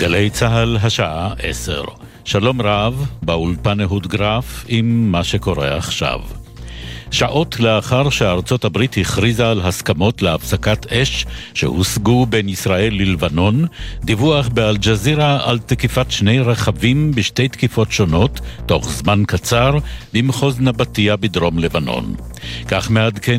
גלי צהל השעה 10. שלום רב, באולפן אהוד גרף עם מה שקורה עכשיו. שעות לאחר שארצות הברית הכריזה על הסכמות להפסקת אש שהושגו בין ישראל ללבנון, דיווח באל-ג'זירה על תקיפת שני רכבים בשתי תקיפות שונות תוך זמן קצר במחוז נבטיה בדרום לבנון. כך מעדכן